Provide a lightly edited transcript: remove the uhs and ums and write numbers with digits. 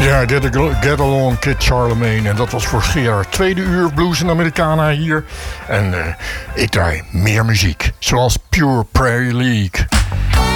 Ja, Get Along Kid Charlemagne. En dat was voor Gerard. Tweede uur Blues en Americana hier. En ik draai meer muziek. Zoals Pure Prairie League.